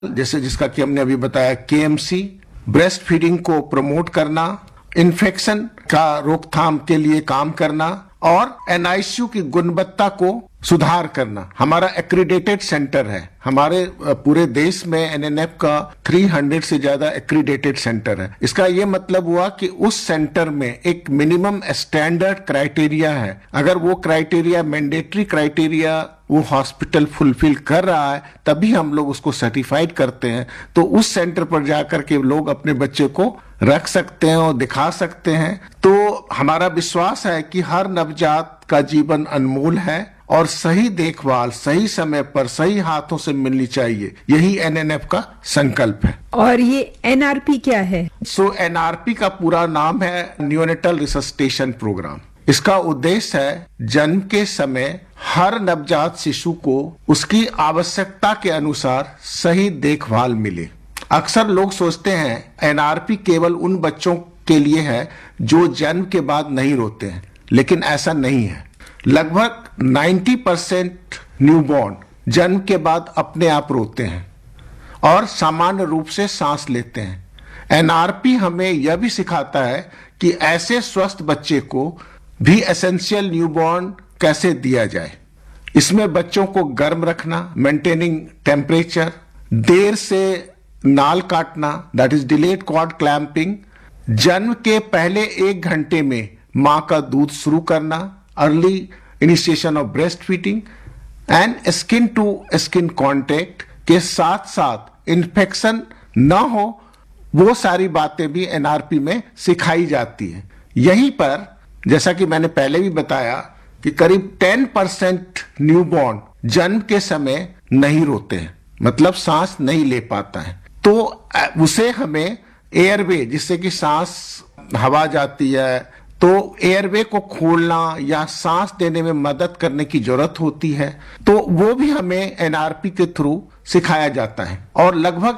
जैसे जिसका कि हमने अभी बताया केएमसी, ब्रेस्ट फीडिंग को प्रमोट करना, इन्फेक्शन का रोकथाम के लिए काम करना और एनआईसीयू की गुणवत्ता को सुधार करना। हमारा एक्रीडेटेड सेंटर है, हमारे पूरे देश में एनएनएफ का 300 से ज्यादा एक्रीडेटेड सेंटर है। इसका ये मतलब हुआ कि उस सेंटर में एक मिनिमम स्टैंडर्ड क्राइटेरिया है। अगर वो क्राइटेरिया, मैंडेटरी क्राइटेरिया वो हॉस्पिटल फुलफिल कर रहा है, तभी हम लोग उसको सर्टिफाइड करते हैं। तो उस सेंटर पर जाकर के लोग अपने बच्चे को रख सकते हैं और दिखा सकते हैं। तो हमारा विश्वास है कि हर नवजात का जीवन अनमोल है और सही देखभाल सही समय पर सही हाथों से मिलनी चाहिए। यही एनएनएफ का संकल्प है। और ये एनआरपी क्या है? एनआरपी का पूरा नाम है न्यूनेटल रिससिटेशन प्रोग्राम। इसका उद्देश्य है जन्म के समय हर नवजात शिशु को उसकी आवश्यकता के अनुसार सही देखभाल मिले। अक्सर लोग सोचते हैं एनआरपी केवल उन बच्चों के लिए है जो जन्म के बाद नहीं रोते हैं, लेकिन ऐसा नहीं है। लगभग 90% न्यूबॉर्न जन्म के बाद अपने आप रोते हैं और सामान्य रूप से सांस लेते हैं। एनआरपी हमें यह भी सिखाता है कि ऐसे स्वस्थ बच्चे को भी एसेंशियल न्यूबॉर्न कैसे दिया जाए। इसमें बच्चों को गर्म रखना, मेंटेनिंग टेम्परेचर, देर से नाल काटना, that is delayed cord clamping, जन्म के पहले 1 घंटे में मां का दूध शुरू करना, early initiation of breast feeding and skin to skin contact के साथ साथ इन्फेक्शन न हो, वो सारी बातें भी एनआरपी में सिखाई जाती है। यहीं पर जैसा कि मैंने पहले भी बताया कि करीब 10% न्यूबॉर्न जन्म के समय नहीं रोते हैं, मतलब सांस नहीं ले पाता है। तो उसे हमें एयरवे, जिससे कि सांस हवा जाती है, तो एयरवे को खोलना या सांस देने में मदद करने की जरूरत होती है। तो वो भी हमें एनआरपी के थ्रू सिखाया जाता है। और लगभग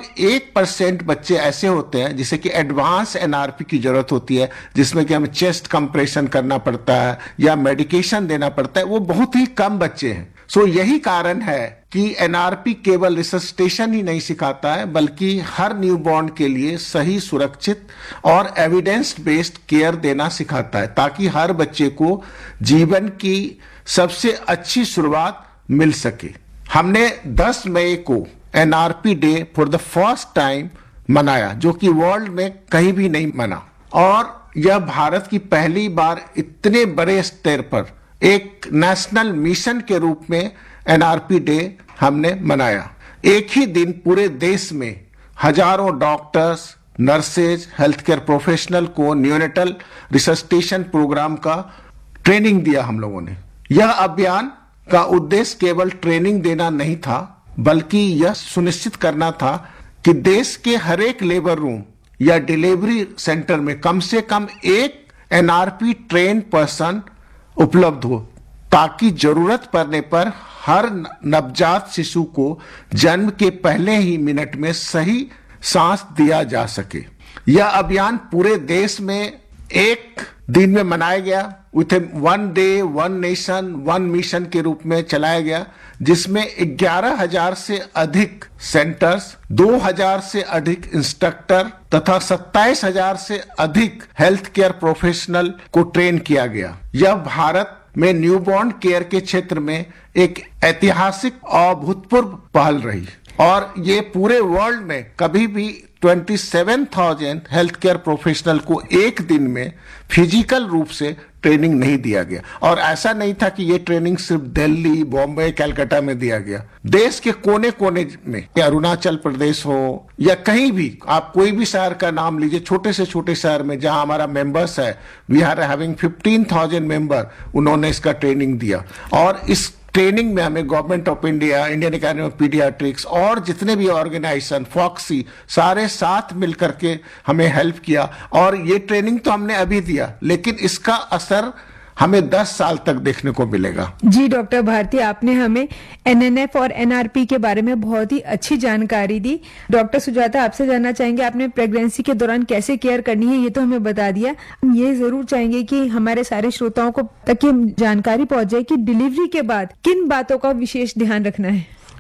1% बच्चे ऐसे होते हैं जिसे कि एडवांस एनआरपी की जरूरत होती है, जिसमें कि हमें चेस्ट कंप्रेशन करना पड़ता है या मेडिकेशन देना पड़ता है। वो बहुत ही कम बच्चे हैं। यही कारण है कि एनआरपी केवल रिससिटेशन ही नहीं सिखाता है, बल्कि हर न्यूबॉर्न के लिए सही, सुरक्षित और एविडेंस बेस्ड केयर देना सिखाता है, ताकि हर बच्चे को जीवन की सबसे अच्छी शुरुआत मिल सके। हमने 10 मई को NRP day for the first time मनाया, जो कि वर्ल्ड में कहीं भी नहीं मना, और यह भारत की पहली बार इतने बड़े स्तर पर एक नेशनल मिशन के रूप में एनआरपी डे हमने मनाया। एक ही दिन पूरे देश में हजारों doctors, nurses, health care professional को न्यूनेटल रिससिटेशन प्रोग्राम का ट्रेनिंग दिया हम लोगों ने। यह अभियान का उद्देश्य केवल ट्रेनिंग देना नहीं था, बल्कि यह सुनिश्चित करना था कि देश के हर एक लेबर रूम या डिलीवरी सेंटर में कम से कम एक एनआरपी ट्रेन पर्सन उपलब्ध हो, ताकि जरूरत पड़ने पर हर नवजात शिशु को जन्म के पहले ही मिनट में सही सांस दिया जा सके। यह अभियान पूरे देश में एक दिन में मनाया गया, विथ 1 डे 1 नेशन 1 मिशन के रूप में चलाया गया, जिसमें 11,000 से अधिक सेंटर्स, 2,000 से अधिक इंस्ट्रक्टर तथा 27,000 से अधिक हेल्थ केयर प्रोफेशनल को ट्रेन किया गया। यह भारत में न्यूबॉर्न केयर के क्षेत्र में एक ऐतिहासिक और अभूतपूर्व पहल रही, और ये पूरे वर्ल्ड में कभी भी 27,000 हेल्थ केयर प्रोफेशनल को एक दिन में फिजिकल रूप से ट्रेनिंग नहीं दिया गया। और ऐसा नहीं था कि ये ट्रेनिंग सिर्फ दिल्ली, बॉम्बे, कलकत्ता में दिया गया। देश के कोने कोने में, अरुणाचल प्रदेश हो या कहीं भी, आप कोई भी शहर का नाम लीजिए, छोटे से छोटे शहर में जहां हमारा मेंबर्स है, वी आर हैविंग 15,000 मेंबर, उन्होंने इसका ट्रेनिंग दिया। और इस ट्रेनिंग में हमें government of India, Indian academy of paediatrics और जितने भी ऑर्गेनाइजेशन, फॉक्सी, सारे साथ मिलकर के हमें हेल्प किया। और ये ट्रेनिंग तो हमने अभी दिया, लेकिन इसका असर हमें 10 साल तक देखने को मिलेगा। जी डॉक्टर भारती, आपने हमें एनएनएफ और एनआरपी के बारे में बहुत ही अच्छी जानकारी दी। डॉक्टर सुजाता, आपसे जानना चाहेंगे, आपने प्रेगनेंसी के दौरान कैसे केयर करनी है ये तो हमें बता दिया। हम ये जरूर चाहेंगे कि हमारे सारे श्रोताओं को तक ये जानकारी पहुंच जाए कि डिलीवरी के बाद किन बातों का विशेष ध्यान रखना है।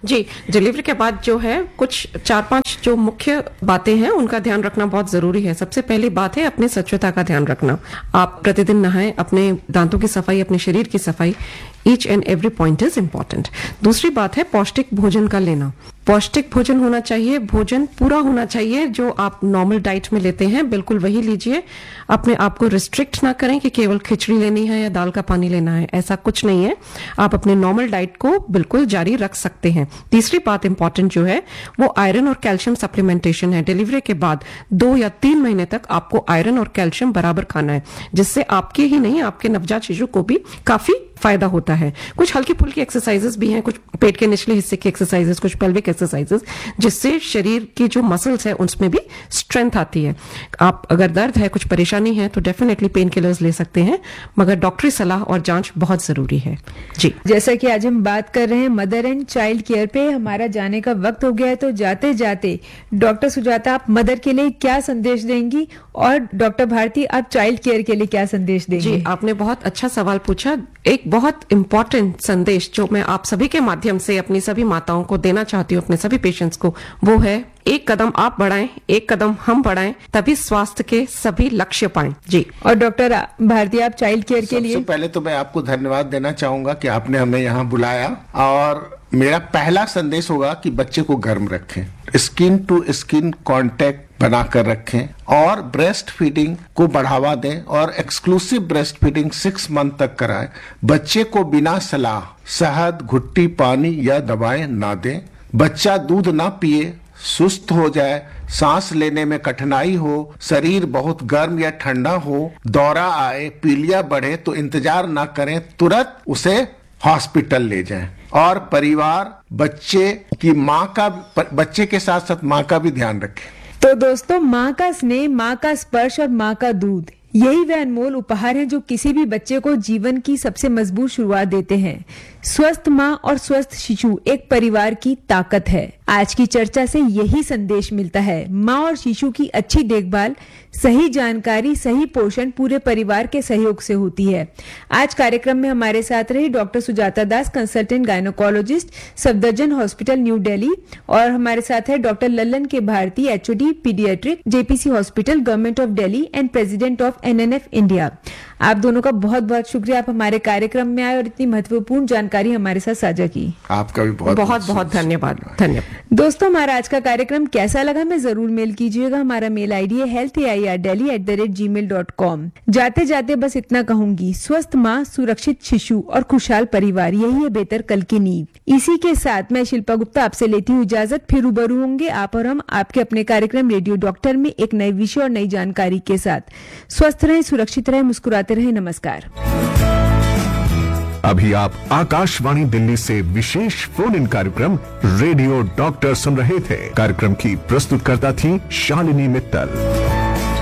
जी, डिलीवरी के बाद जो है कुछ 4-5 जो मुख्य बातें हैं उनका ध्यान रखना बहुत जरूरी है। सबसे पहली बात है अपनी स्वच्छता का ध्यान रखना। आप प्रतिदिन नहाएं, अपने दांतों की सफाई, अपने शरीर की सफाई, each and every point is important. दूसरी बात है पौष्टिक भोजन का लेना। पौष्टिक भोजन होना चाहिए, भोजन पूरा होना चाहिए। जो आप नॉर्मल डाइट में लेते हैं बिल्कुल वही लीजिए। अपने आप को रिस्ट्रिक्ट ना करें कि केवल खिचड़ी लेनी है या दाल का पानी लेना है, ऐसा कुछ नहीं है। आप अपने नॉर्मल डाइट को बिल्कुल जारी रख सकते हैं। तीसरी बात इंपॉर्टेंट जो है वो आयरन और कैल्शियम सप्लीमेंटेशन है। डिलीवरी के बाद 2 या 3 महीने तक आपको आयरन और कैल्शियम बराबर खाना है, जिससे आपके ही नहीं आपके नवजात शिशु को भी काफी फायदा होता है। कुछ हल्की फुल्की एक्सरसाइजेस भी हैं, कुछ पेट के निचले हिस्से की एक्सरसाइजेस, कुछ पेल्विक एक्सरसाइजेस, जिससे शरीर की जो मसल्स है उसमें भी स्ट्रेंथ आती है। आप अगर दर्द है, कुछ परेशानी है तो डेफिनेटली पेन किलर्स ले सकते हैं, मगर डॉक्टरी सलाह और जांच बहुत जरूरी है। जी, जैसा कि आज हम बात कर रहे हैं मदर एंड चाइल्ड केयर पे, हमारा जाने का वक्त हो गया है, तो जाते जाते डॉक्टर सुजाता आप मदर के लिए क्या संदेश देंगी और डॉक्टर भारती आप चाइल्ड केयर के लिए क्या संदेश देंगी? जी, आपने बहुत अच्छा सवाल पूछा। एक बहुत इंपॉर्टेंट संदेश जो मैं आप सभी के माध्यम से अपनी सभी माताओं को देना चाहती हूँ, अपने सभी पेशेंट्स को, वो है एक कदम आप बढ़ाएं, एक कदम हम बढ़ाएं, तभी स्वास्थ्य के सभी लक्ष्य पाएं। जी, और डॉक्टर भारती आप चाइल्ड केयर के लिए? सबसे पहले तो मैं आपको धन्यवाद देना चाहूंगा कि आपने हमें यहाँ बुलाया, और मेरा पहला संदेश होगा कि बच्चे को गर्म रखें, स्किन टू स्किन कांटेक्ट बनाकर रखें, और ब्रेस्ट फीडिंग को बढ़ावा दें, और एक्सक्लूसिव ब्रेस्ट फीडिंग 6 मंथ तक कराएं। बच्चे को बिना सलाह शहद, घुट्टी, पानी या दवाएं ना दें। बच्चा दूध ना पिए, सुस्त हो जाए, सांस लेने में कठिनाई हो, शरीर बहुत गर्म या ठंडा हो, दौरा आए, पीलिया बढ़े तो इंतजार ना करें, तुरंत उसे हॉस्पिटल ले जाएं। और परिवार बच्चे के साथ साथ माँ का भी ध्यान रखें। तो दोस्तों, माँ का स्नेह, माँ का स्पर्श और माँ का दूध, यही वे अनमोल उपहार हैं जो किसी भी बच्चे को जीवन की सबसे मजबूत शुरुआत देते हैं। स्वस्थ माँ और स्वस्थ शिशु एक परिवार की ताकत है। आज की चर्चा से यही संदेश मिलता है। माँ और शिशु की अच्छी देखभाल, सही जानकारी, सही पोषण पूरे परिवार के सहयोग से होती है। आज कार्यक्रम में हमारे साथ रही डॉक्टर सुजाता दास, consultant gynaecologist, Safdarjung hospital new Delhi, और हमारे साथ है डॉक्टर लल्लन के Bharti, HOD paediatric, JPC hospital, government of Delhi and president of NNF India. आप दोनों का बहुत बहुत शुक्रिया, आप हमारे कार्यक्रम में आए और इतनी महत्वपूर्ण जानकारी हमारे साथ साझा की। आपका भी बहुत बहुत धन्यवाद। दोस्तों, हमारा आज का कार्यक्रम कैसा लगा हमें जरूर मेल कीजिएगा। हमारा मेल आईडी है healthairdelhi@gmail.com। जाते जाते बस इतना कहूंगी, स्वस्थ माँ, सुरक्षित शिशु और खुशहाल परिवार, यही है बेहतर कल की नींव। इसी के साथ मैं शिल्पा गुप्ता आपसे लेती हूँ इजाजत। फिर रूबरू होंगे आप और हम आपके अपने कार्यक्रम रेडियो डॉक्टर में एक नए विषय और नई जानकारी के साथ। स्वस्थ रहें, सुरक्षित रहें, मुस्कुराते रहें। नमस्कार। अभी आप आकाशवाणी दिल्ली से विशेष फोन इन कार्यक्रम रेडियो डॉक्टर सुन रहे थे। कार्यक्रम की प्रस्तुतकर्ता थी शालिनी मित्तल।